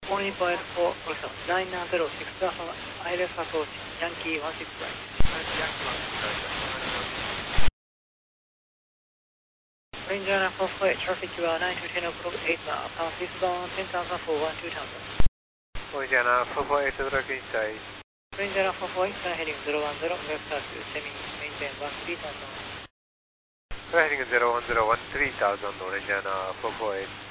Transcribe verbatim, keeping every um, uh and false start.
All Nippon eight four, also nine zero six Alpha, I L F approach, Yankee one six nine. Ranger four four eight, traffic you are nine to ten o'clock, eight miles, pass eastbound ten thousand for one two thousand. Ranger four four eight, traffic inside. Ranger four four eight, heading zero one zero, left start to semi, maintain one three thousand. Heading zero one zero one three thousand, Ranger four four eight.